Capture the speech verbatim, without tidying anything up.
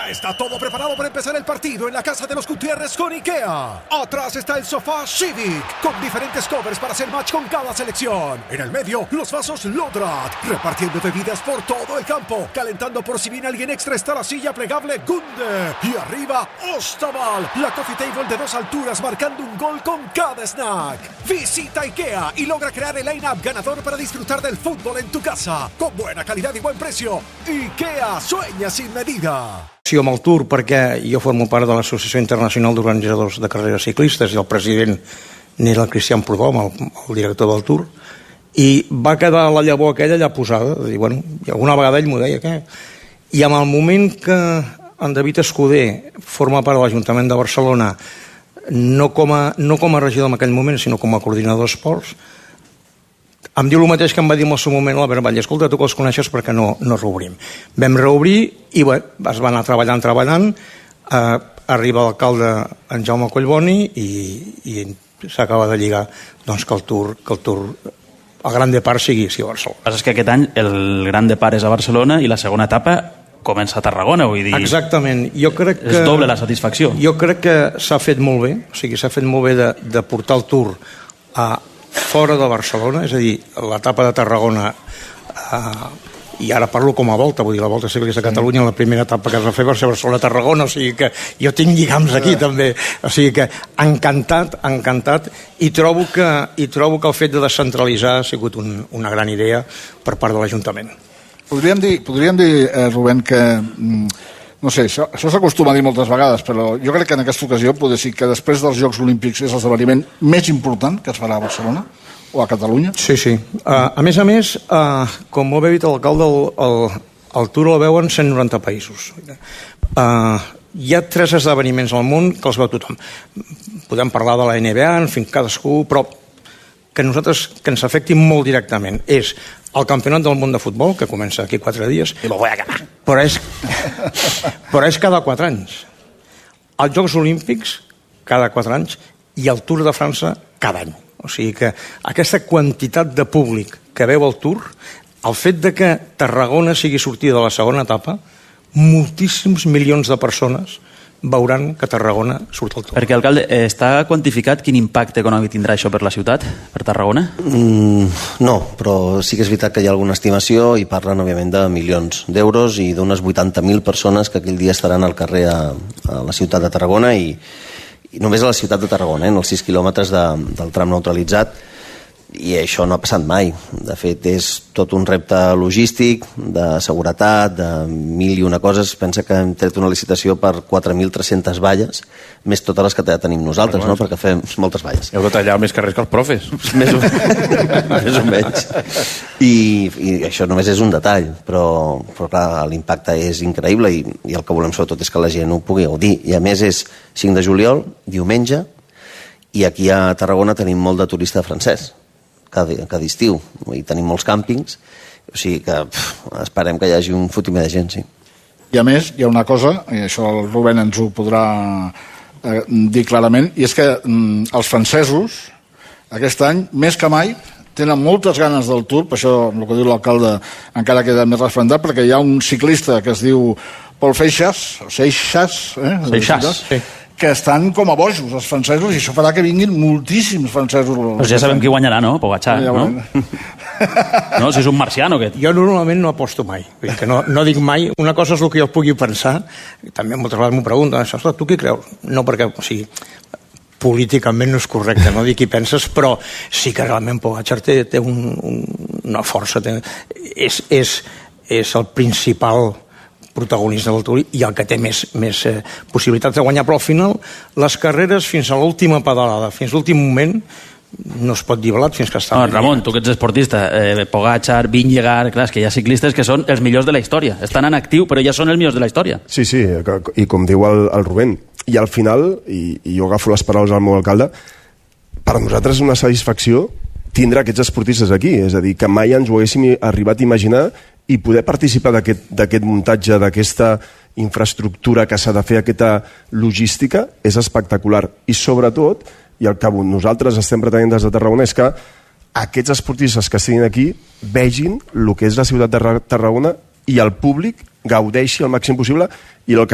Ya está todo preparado para empezar el partido en la casa de los Gutiérrez con IKEA. Atrás está el sofá Civic, con diferentes covers para hacer match con cada selección. En el medio, los vasos Lodrat, repartiendo bebidas por todo el campo. Calentando por si viene alguien extra está la silla plegable Gunde. Y arriba, Ostaval, la coffee table de dos alturas marcando un gol con cada snack. Visita IKEA y logra crear el line-up ganador para disfrutar del fútbol en tu casa. Con buena calidad y buen precio. IKEA sueña sin medida. Sí, amb el Tour, perquè jo formo part de l'Associació Internacional d'Organitzadors de Carreres Ciclistes i el president n'era el Cristian Prudhomme, el, el director del Tour, i va quedar la llavor aquella allà posada, de dir, bueno, i alguna vegada ell m'ho deia, què? I en el moment que en David Escudé forma part de l'Ajuntament de Barcelona, no com a, no com a regidor en aquell moment, sinó com a coordinador d'esports, em diu el mateix que em va dir en el seu moment l'Albert Batlle: escolta, tu que els coneixes perquè no, no reobrim. Vam reobrir i bé, es va anar treballant, treballant, eh, arriba l'alcalde en Jaume Collboni i, i s'acaba de lligar doncs, que el Tour, que el Tour el Gran Depart sigui, sigui a Barcelona. El que passa és que aquest any el Gran Depart és a Barcelona i la segona etapa comença a Tarragona, vull dir... Exactament. Jo crec que... És doble la satisfacció. Jo crec que s'ha fet molt bé, o sigui, s'ha fet molt bé de, de portar el Tour a fora de Barcelona, és a dir, l'etapa de Tarragona, eh, i ara parlo com a volta, vull dir, la Volta Ciclista de Catalunya, la primera etapa que es va fer va ser Barcelona-Tarragona, o sigui que jo tinc lligams aquí també, o sigui que encantat, encantat, i trobo que, i trobo que el fet de descentralitzar ha sigut un, una gran idea per part de l'Ajuntament. Podríem dir, podríem dir eh, Rubén, que... Mm, no sé, això, això s'acostuma a dir moltes vegades, però jo crec que en aquesta ocasió podria dir que després dels Jocs Olímpics és l'esdeveniment més important que es farà a Barcelona o a Catalunya. Sí, sí. Uh, a més a més, uh, com ho ha dit l'alcalde, el, el, el Tour el veuen cent noranta països. Uh, hi ha tres esdeveniments al món que els veu tothom. Podem parlar de la N B A, en fi, cadascú, però que nosaltres que ens afecti molt directament és el Campionat del Món de Futbol, que comença aquí quatre dies, i lo voy a acabar. Però és, però és cada quatre anys. Els Jocs Olímpics, cada quatre anys, i el Tour de França, cada any. O sigui que aquesta quantitat de públic que veu el Tour, el fet de que Tarragona sigui sortida de la segona etapa, moltíssims milions de persones veuran que Tarragona surt al Tour. Perquè, alcalde, està quantificat quin impacte econòmic tindrà això per la ciutat, per Tarragona? Mm, no, però sí que és veritat que hi ha alguna estimació i parlen, òbviament, de milions d'euros i d'unes vuitanta mil persones que aquell dia estaran al carrer a, a la ciutat de Tarragona i, i només a la ciutat de Tarragona, eh, en els sis quilòmetres de, del tram neutralitzat, i això no ha passat mai. De fet, és tot un repte logístic, de seguretat, de mil i una coses. Pensa que hem tret una licitació per quatre mil tres-centes valles, més totes les que ja tenim nosaltres, no? Perquè fem moltes valles. Heu de tallar més carrers que els profes. Més o, més o menys. I, I això només és un detall, però, però clar, l'impacte és increïble i, i el que volem sobretot és que la gent ho pugui gaudir. I a més és cinc de juliol, diumenge, i aquí a Tarragona tenim molt de turista francès, cada, cada estiu, i tenim molts càmpings, o sigui que pff, esperem que hi hagi un fotimer de gent, sí. I a més, hi ha una cosa, i això el Rubén ens ho podrà eh, dir clarament, i és que mm, els francesos, aquest any, més que mai, tenen moltes ganes del Tour, per això el que diu l'alcalde encara queda més resplendat, perquè hi ha un ciclista que es diu Paul Feixas, Seixas, eh? Seixas, sí, que estan com a bojos els francesos, i això farà que vinguin moltíssims francesos. Pues ja sabem qui guanyarà, no? Pogacar, ja, no? No, si és un marciano aquest. Jo normalment no aposto mai, vull dir que no, no dic mai, una cosa és el que jo pugui pensar, i també moltes vegades m'ho pregunten, això, tu qui creus? No, perquè, o sigui, políticament no és correcte, no dir qui penses, però sí que realment Pogacar té, té un, un, una força, té, és, és, és el principal protagonista del Tour i el que té més, més eh, possibilitats de guanyar, però al final les carreres fins a l'última pedalada, fins a l'últim moment no es pot dir blat fins que està... No, Ramon, tu que ets esportista, eh, Pogacar, Vingegaard, clar, és que hi ha ciclistes que són els millors de la història, estan en actiu però ja són els millors de la història. Sí, sí, i com diu el, el Rubén, i al final, i, i jo agafo les paraules del meu alcalde, per a nosaltres és una satisfacció tindre aquests esportistes aquí, és a dir, que mai ens ho haguéssim arribat a imaginar i poder participar d'aquest muntatge, d'aquesta infraestructura que s'ha de fer, aquesta logística, és espectacular. I sobretot, i el que nosaltres estem pretenent des de Tarragona, és que aquests esportistes que estiguin aquí vegin el que és la ciutat de Tarragona i el públic gaudeixi el màxim possible, i el que